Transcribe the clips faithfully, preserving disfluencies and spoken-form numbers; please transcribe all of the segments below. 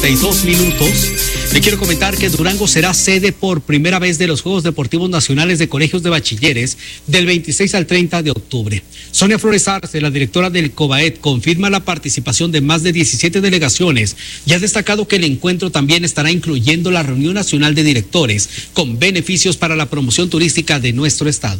cincuenta y dos minutos. Le quiero comentar que Durango será sede por primera vez de los Juegos Deportivos Nacionales de Colegios de Bachilleres del veintiséis al treinta de octubre. Sonia Flores Arce, la directora del COBAED, confirma la participación de más de diecisiete delegaciones y ha destacado que el encuentro también estará incluyendo la reunión nacional de directores con beneficios para la promoción turística de nuestro estado.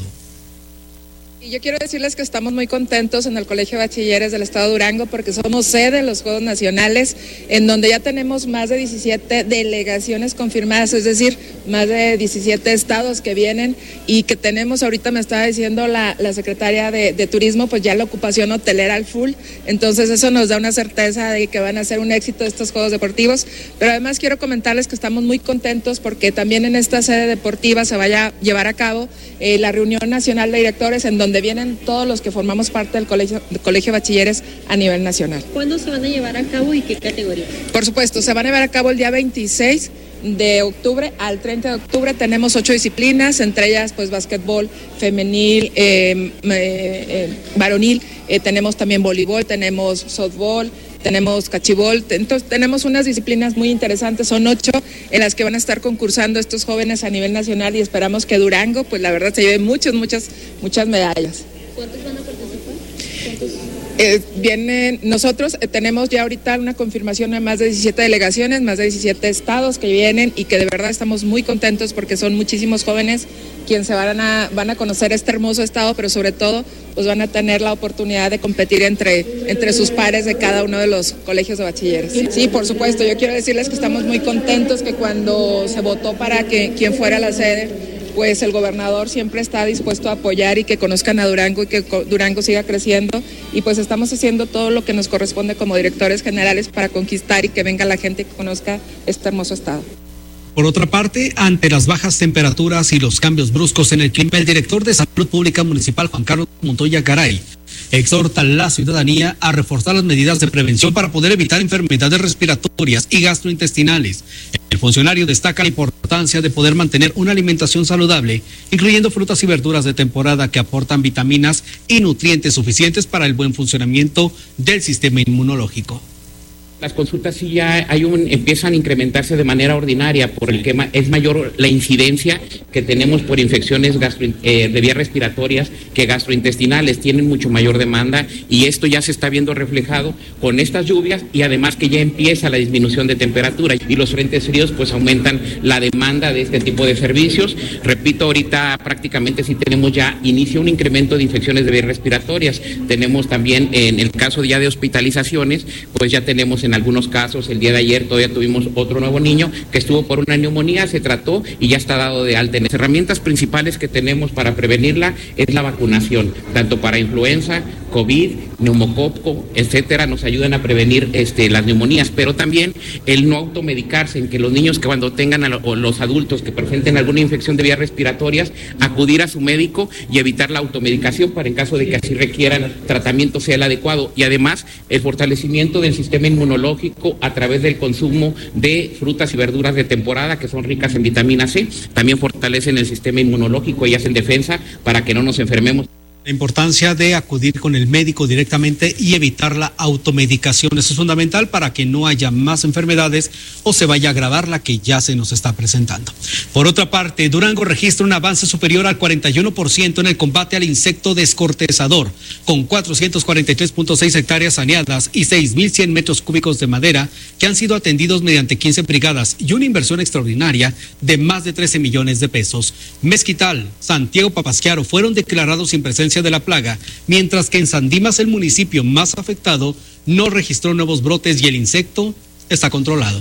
Y yo quiero decirles que estamos muy contentos en el Colegio de Bachilleres del Estado de Durango porque somos sede de los Juegos Nacionales, en donde ya tenemos más de diecisiete delegaciones confirmadas, es decir, más de diecisiete estados que vienen y que tenemos, ahorita me estaba diciendo la, la secretaria de, de Turismo, pues ya la ocupación hotelera al full, entonces eso nos da una certeza de que van a ser un éxito estos Juegos Deportivos, pero además quiero comentarles que estamos muy contentos porque también en esta sede deportiva se vaya a llevar a cabo eh, la reunión nacional de directores en donde vienen todos los que formamos parte del colegio, del colegio de bachilleres a nivel nacional. ¿Cuándo se van a llevar a cabo y qué categoría? Por supuesto, se van a llevar a cabo el día veintiséis de octubre al treinta de octubre. Tenemos ocho disciplinas, entre ellas pues básquetbol femenil, eh, eh, eh, varonil, eh, tenemos también voleibol, tenemos softball, tenemos cachibol, entonces tenemos unas disciplinas muy interesantes, son ocho en las que van a estar concursando estos jóvenes a nivel nacional y esperamos que Durango, pues la verdad se lleve muchas, muchas, muchas medallas. ¿Cuántos van a participar? ¿Cuántos? Eh, vienen, nosotros eh, tenemos ya ahorita una confirmación de más de diecisiete delegaciones, más de diecisiete estados que vienen y que de verdad estamos muy contentos porque son muchísimos jóvenes quienes se van a, van a conocer este hermoso estado, pero sobre todo pues van a tener la oportunidad de competir entre, entre sus pares de cada uno de los colegios de bachilleres. Sí, por supuesto, yo quiero decirles que estamos muy contentos que cuando se votó para que quien fuera la sede, pues el gobernador siempre está dispuesto a apoyar y que conozcan a Durango y que Durango siga creciendo y pues estamos haciendo todo lo que nos corresponde como directores generales para conquistar y que venga la gente que conozca este hermoso estado. Por otra parte, ante las bajas temperaturas y los cambios bruscos en el clima, el director de Salud Pública Municipal, Juan Carlos Montoya Garay, exhorta a la ciudadanía a reforzar las medidas de prevención para poder evitar enfermedades respiratorias y gastrointestinales. El funcionario destaca la importancia de poder mantener una alimentación saludable, incluyendo frutas y verduras de temporada que aportan vitaminas y nutrientes suficientes para el buen funcionamiento del sistema inmunológico. Las consultas sí ya hay un, empiezan a incrementarse de manera ordinaria porque es mayor la incidencia que tenemos por infecciones gastro, eh, de vías respiratorias que gastrointestinales, tienen mucho mayor demanda y esto ya se está viendo reflejado con estas lluvias y además que ya empieza la disminución de temperatura y los frentes fríos pues aumentan la demanda de este tipo de servicios. Repito, ahorita prácticamente sí tenemos ya, inicia un incremento de infecciones de vías respiratorias, tenemos también en el caso ya de hospitalizaciones, pues ya tenemos en algunos casos, el día de ayer todavía tuvimos otro nuevo niño que estuvo por una neumonía, se trató y ya está dado de alta. Las herramientas principales que tenemos para prevenirla es la vacunación, tanto para influenza, COVID, neumococo, etcétera, nos ayudan a prevenir este, las neumonías, pero también el no automedicarse, en que los niños que cuando tengan a lo, o los adultos que presenten alguna infección de vías respiratorias, acudir a su médico y evitar la automedicación para en caso de que así requieran tratamiento sea el adecuado y además el fortalecimiento del sistema inmunológico a través del consumo de frutas y verduras de temporada que son ricas en vitamina C, también fortalecen el sistema inmunológico y hacen defensa para que no nos enfermemos. La importancia de acudir con el médico directamente y evitar la automedicación. Eso es fundamental para que no haya más enfermedades o se vaya a agravar la que ya se nos está presentando. Por otra parte, Durango registra un avance superior al cuarenta y uno por ciento en el combate al insecto descortezador, con cuatrocientos cuarenta y tres punto seis hectáreas saneadas y seis mil cien metros cúbicos de madera que han sido atendidos mediante quince brigadas y una inversión extraordinaria de más de trece millones de pesos. Mezquital, Santiago Papasquiaro fueron declarados sin presencia de la plaga, mientras que en San Dimas, el municipio más afectado, no registró nuevos brotes y el insecto está controlado.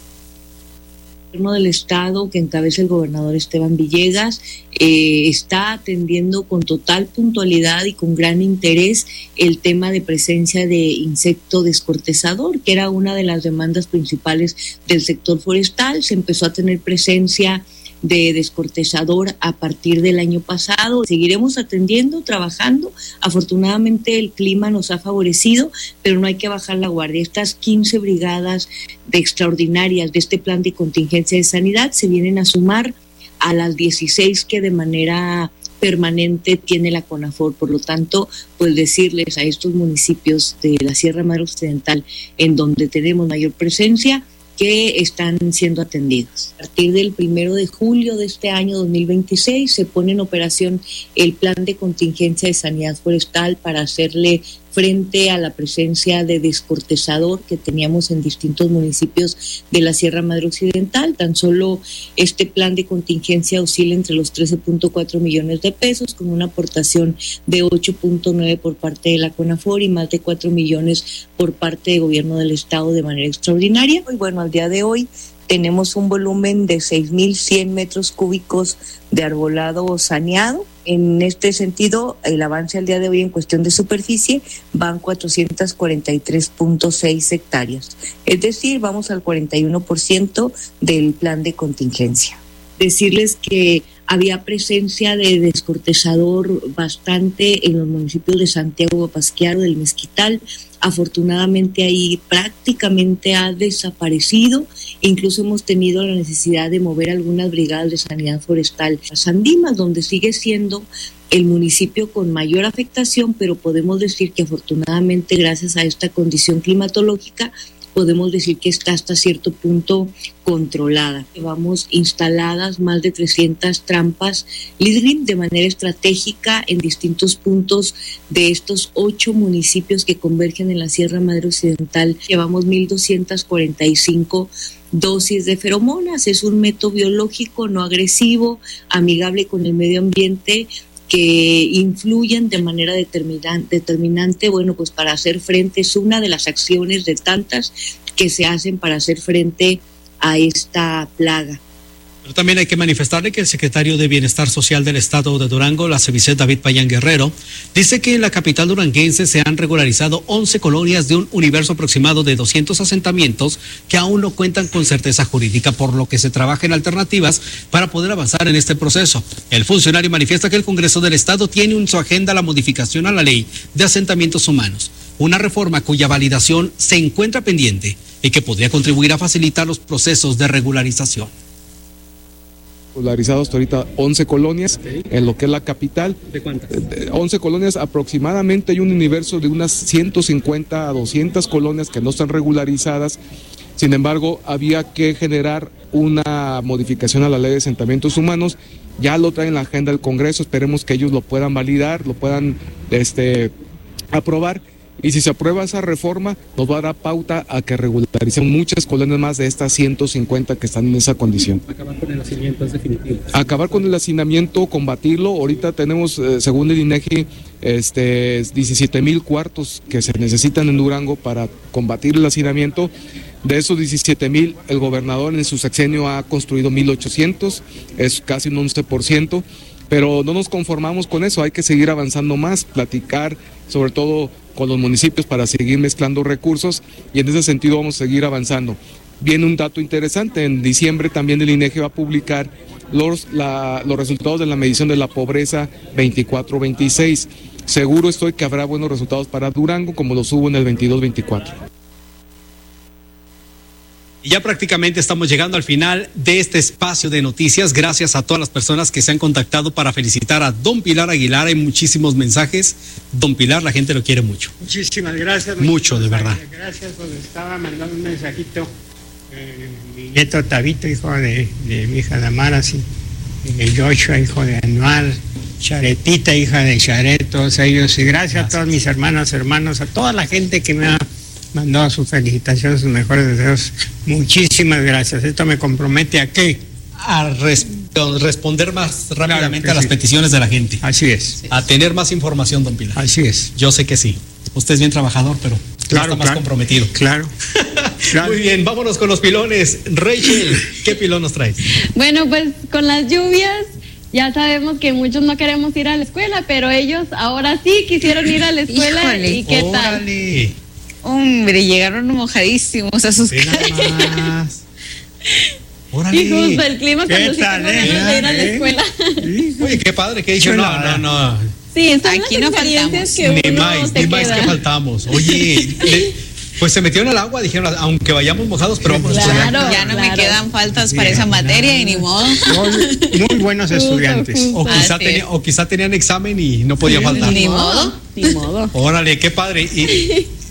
El gobierno del estado que encabeza el gobernador Esteban Villegas eh, está atendiendo con total puntualidad y con gran interés el tema de presencia de insecto descortezador, que era una de las demandas principales del sector forestal. Se empezó a tener presencia de descortezador a partir del año pasado. Seguiremos atendiendo, trabajando. Afortunadamente el clima nos ha favorecido, pero no hay que bajar la guardia. Estas quince brigadas de extraordinarias de este plan de contingencia de sanidad se vienen a sumar a las dieciséis que de manera permanente tiene la CONAFOR. Por lo tanto, pues decirles a estos municipios de la Sierra Madre Occidental en donde tenemos mayor presencia, que están siendo atendidas. A partir del primero de julio de este año dos mil veintiséis se pone en operación el plan de contingencia de sanidad forestal para hacerle frente a la presencia de descortezador que teníamos en distintos municipios de la Sierra Madre Occidental. Tan solo este plan de contingencia oscila entre los trece punto cuatro millones de pesos, con una aportación de ocho punto nueve por parte de la CONAFOR y más de cuatro millones por parte del gobierno del estado de manera extraordinaria. Y bueno, al día de hoy tenemos un volumen de seis mil cien metros cúbicos de arbolado saneado. En este sentido, el avance al día de hoy en cuestión de superficie van cuatrocientas cuarenta y tres punto seis hectáreas. Es decir, vamos al cuarenta y uno por ciento del plan de contingencia. Decirles que había presencia de descortezador bastante en los municipios de Santiago Apasquiaro, del Mezquital. Afortunadamente ahí prácticamente ha desaparecido. Incluso hemos tenido la necesidad de mover algunas brigadas de sanidad forestal a Sandimas, donde sigue siendo el municipio con mayor afectación, pero podemos decir que afortunadamente gracias a esta condición climatológica podemos decir que está hasta cierto punto controlada. Llevamos instaladas más de trescientas trampas Lidrim de manera estratégica en distintos puntos de estos ocho municipios que convergen en la Sierra Madre Occidental. Llevamos mil doscientas cuarenta y cinco dosis de feromonas. Es un método biológico no agresivo, amigable con el medio ambiente, que influyen de manera determinante, determinante, bueno, pues para hacer frente, es una de las acciones de tantas que se hacen para hacer frente a esta plaga. Pero también hay que manifestarle que el secretario de Bienestar Social del Estado de Durango, la CEBISET David Payán Guerrero, dice que en la capital duranguense se han regularizado once colonias de un universo aproximado de doscientos asentamientos que aún no cuentan con certeza jurídica, por lo que se trabaja en alternativas para poder avanzar en este proceso. El funcionario manifiesta que el Congreso del Estado tiene en su agenda la modificación a la ley de asentamientos humanos, una reforma cuya validación se encuentra pendiente y que podría contribuir a facilitar los procesos de regularización. Regularizados hasta ahorita once colonias en lo que es la capital. ¿De cuántas? once colonias aproximadamente, hay un universo de unas ciento cincuenta a doscientas colonias que no están regularizadas. Sin embargo, había que generar una modificación a la ley de asentamientos humanos. Ya lo traen en la agenda del Congreso, esperemos que ellos lo puedan validar, lo puedan este, aprobar. Y si se aprueba esa reforma, nos va a dar pauta a que regularicen muchas colonias más de estas ciento cincuenta que están en esa condición. Acabar con el hacinamiento es definitivo. Acabar con el hacinamiento, combatirlo. Ahorita tenemos, eh, según el INEGI, este, diecisiete mil cuartos que se necesitan en Durango para combatir el hacinamiento. De esos diecisiete mil, el gobernador en su sexenio ha construido mil ochocientos, es casi un once por ciento. Pero no nos conformamos con eso, hay que seguir avanzando más, platicar sobre todo con los municipios para seguir mezclando recursos, y en ese sentido vamos a seguir avanzando. Viene un dato interesante, en diciembre también el INEGI va a publicar los, la, los resultados de la medición de la pobreza veinticuatro veintiséis. Seguro estoy que habrá buenos resultados para Durango como los hubo en el veintidós veinticuatro. Y ya prácticamente estamos llegando al final de este espacio de noticias. Gracias a todas las personas que se han contactado para felicitar a don Pilar Aguilar. Hay muchísimos mensajes. Don Pilar, la gente lo quiere mucho. Muchísimas gracias. Mucho, de verdad. Gracias, pues estaba mandando un mensajito. Eh, mi nieto Tabito, hijo de, de mi hija Damara, sí. Eh, Joshua, hijo de Anual. Charetita, hija de Charet, todos ellos. Y gracias, gracias a todos mis hermanos, hermanos, a toda la gente que me ha mandó sus felicitaciones, sus mejores deseos. Muchísimas gracias. Esto me compromete a qué? A res responder más rápidamente claro a las sí. peticiones de la gente. Así es. A tener más información, don Pilar. Así es. Yo sé que sí. Usted es bien trabajador, pero claro, está más claro, comprometido. Claro. claro. Muy bien, vámonos con los pilones. Rachel, ¿qué pilón nos traes? Bueno, pues con las lluvias ya sabemos que muchos no queremos ir a la escuela, pero ellos ahora sí quisieron ir a la escuela. Híjole. ¿Y qué Órale. tal? Hombre, llegaron mojadísimos a sus casas. Órale. Y justo el clima cuando sí tengo ganas de ir a la escuela. Oye, qué padre, que dijeron, no, no, no. Sí, están aquí las no faltamos. Que ni uno más, te ni más queda. que faltamos. Oye, le, pues se metieron al agua, dijeron, aunque vayamos mojados, pero vamos claro, a estudiar. Ya no claro. me quedan faltas para esa materia claro. y ni modo. Muy buenos estudiantes. O quizá, tenía, o quizá tenían examen y no podía faltar. Ni modo. Ni modo. Órale, qué padre. Y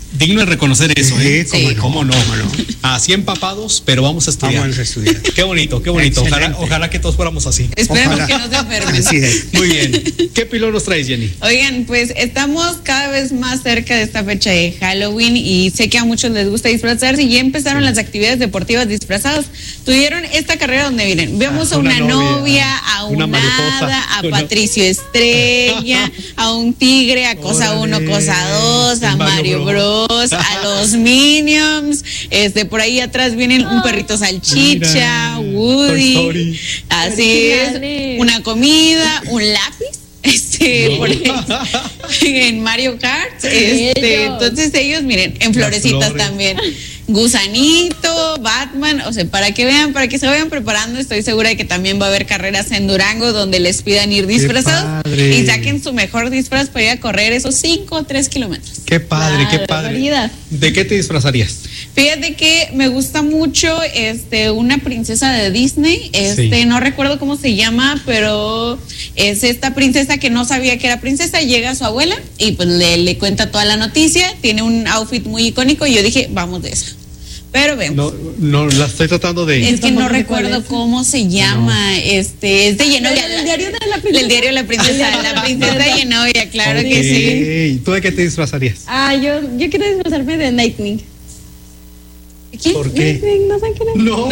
Digno de reconocer eso, ¿eh? Sí, cómo no, ¿Cómo no? cómo no. Así empapados, pero vamos a estudiar. Vamos a estudiar. Qué bonito, qué bonito. Ojalá, Excelente. ojalá que todos fuéramos así. Esperemos Ojalá. que no se enfermen. Así es. Muy bien. ¿Qué pilón nos traes, Jenny? Oigan, pues estamos cada vez más cerca de esta fecha de Halloween y sé que a muchos les gusta disfrazarse y ya empezaron las actividades deportivas disfrazadas. Tuvieron esta carrera donde miren, vemos Ah, a una, una novia, novia, a una un mariposa, hada, a una- Patricio Estrella, a un tigre, a Cosa Órale, uno, Cosa dos, a el Mario Mario Bros, a los Minions, este por ahí atrás vienen un perrito salchicha, Mira, Woody, Toy Story. así es, Originales. una comida, un lápiz. Este, No. por ahí, en Mario Kart, este, Ellos. entonces ellos, miren, en florecitas flores. también, Gusanito, Batman, o sea, para que vean, para que se vayan preparando, estoy segura de que también va a haber carreras en Durango donde les pidan ir disfrazados padre. y saquen su mejor disfraz para ir a correr esos cinco o tres kilómetros. Qué padre, qué Claro, padre. barbaridad. ¿De qué te disfrazarías? Fíjate que me gusta mucho este una princesa de Disney, este Sí. no recuerdo cómo se llama, pero es esta princesa que no sabía que era princesa, llega a su abuela y pues le, le cuenta toda la noticia, tiene un outfit muy icónico y yo dije, vamos de eso. Pero vemos. No, no, la estoy tratando de. Es que no tampoco sé cuál recuerdo es. cómo se llama, este, es de Genovia. El diario de la princesa. El diario de la princesa, la princesa de Genovia, claro que sí. sí. ¿Tú de qué te disfrazarías? Ah, yo, yo quiero disfrazarme de Nightwing. ¿Quién? ¿Por qué? Nightwing, ¿no saben quién es? No.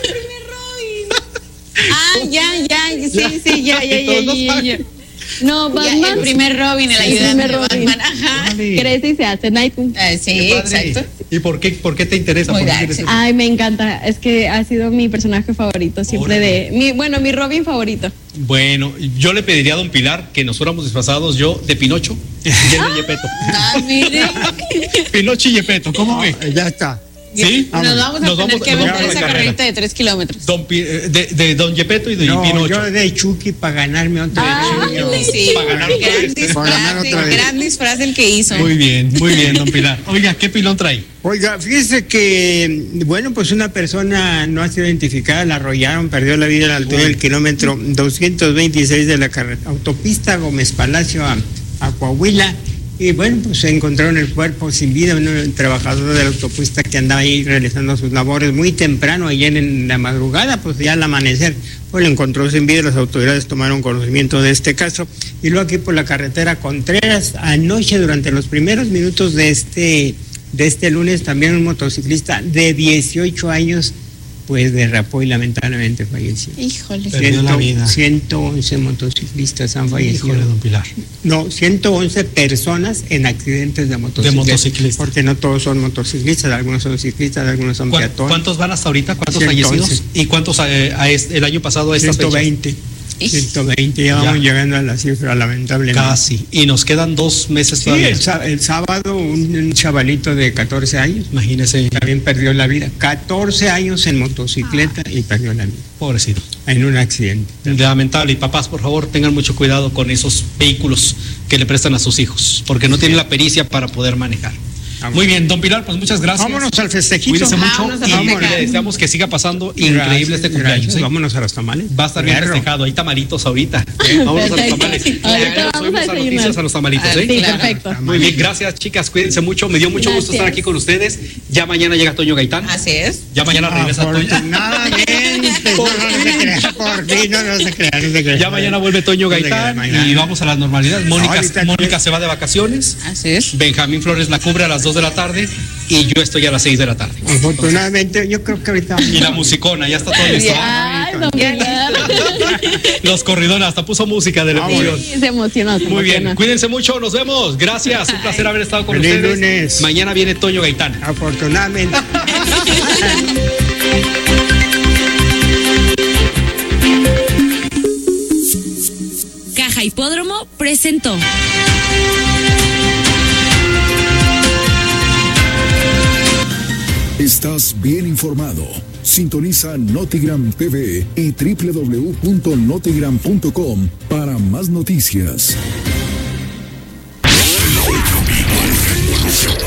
Ah, ya, ya, sí, sí, ya, ya, Y ya, todos no ya, ya, saben. ya. No, Ya, Batman. el primer Robin, el El ayudante primer de Robin. Batman. Ajá. Órale. Crece y se hace Nightwing. Ah, sí, Qué padre. exacto. ¿Y por qué, por qué te interesa? Muy ¿Por qué dark, quieres sí. eso? Ay, me encanta. Es que ha sido mi personaje favorito siempre Órale. de. Mi, bueno, mi Robin favorito. Bueno, yo le pediría a don Pilar que nos fuéramos disfrazados yo de Pinocho, Jenny y Yepeto. Ah, miren. Pinocho y Yepeto, ¿cómo ve? Ah, ya está. ¿Sí? Nos vamos a Nos tener vamos- que nos aventar vamos a esa carrera. carrerita de tres kilómetros. Don Pi- eh, de, de Don Yepeto y de No, Pinocho. yo de Chucky para ganarme otro premio. Sí, Para ganar otra gran vez. Para ganar disfraz, otra vez. gran disfraz el que hizo. Muy bien, muy bien, don Pilar. Oiga, ¿qué pilón trae? Oiga, fíjese que, bueno, pues una persona no ha sido identificada, la arrollaron, perdió la vida a la altura del kilómetro doscientos veintiséis de la carre- autopista Gómez Palacio a, a Coahuila. Y bueno, pues se encontraron el cuerpo sin vida, un trabajador de la autopista que andaba ahí realizando sus labores muy temprano, ayer en la madrugada, pues ya al amanecer, pues lo encontró sin vida. Las autoridades tomaron conocimiento de este caso. Y luego aquí por la carretera Contreras, anoche durante los primeros minutos de este, de este lunes, también un motociclista de dieciocho años, pues derrapó y lamentablemente falleció. Híjole. Perdió la vida. ciento once motociclistas han fallecido. Híjole, don Pilar. No, ciento once personas en accidentes de motociclistas. De motociclistas. Porque no todos son motociclistas, algunos son ciclistas, algunos son ¿Cuán- peatones. ¿Cuántos van hasta ahorita? ¿Cuántos ciento once. fallecidos? ¿Y cuántos eh, a este- el año pasado a estas ciento fechas? veinte. ciento veinte, ya vamos Ya. llegando a la cifra, lamentablemente. Casi. Y nos quedan dos meses Sí, todavía. el, sá- el sábado un, un chavalito de catorce años Imagínese, también perdió la vida. catorce años en motocicleta y perdió la vida pobrecito. en un accidente. Lamentable. Y papás, por favor, tengan mucho cuidado con esos vehículos que le prestan a sus hijos, porque no tienen la pericia para poder manejar. Vamos. Muy bien, don Pilar, pues muchas gracias. Vámonos al festejito. Cuídese mucho Vámonos a y festejar. le deseamos que siga pasando Gracias, increíble este cumpleaños. gracias. ¿eh? Vámonos a los tamales. Va a estar bien Perro. festejado. Hay tamalitos ahorita. Vámonos a los Perfecto. tamales. Ahorita Ya vamos nos a subimos a desayunar. noticias a los tamalitos, Ah, ¿eh? Sí, Claro. perfecto. Muy bien, gracias chicas, cuídense mucho. Me dio mucho gusto Gracias. estar aquí con ustedes. Ya mañana llega Toño Gaitán. Así es. Ya mañana regresa Toño. Afortunadamente. No, no se crea, por fin, no, no se crea, no se crea. Ya mañana vuelve Toño No se crea, Gaitán mañana. y vamos a la normalidad. Mónica, Ahorita- Mónica se va de vacaciones. Así es. Benjamín Flores la cubre a las dos de la tarde y yo estoy a las seis de la tarde. Afortunadamente, yo creo que ahorita. Y la musicona, ya está todo listo. Ay, don Pilar. Los corridones, hasta puso música de la emoción. Sí, se emocionó. se Muy bien, emocionó. cuídense mucho, nos vemos. Gracias, un placer haber estado con Feliz ustedes. lunes. Mañana viene Toño Gaitán. Afortunadamente. Caja Hipódromo presentó. Estás bien informado. Sintoniza Notigram T V y doble u doble u doble u punto notigram punto com para más noticias.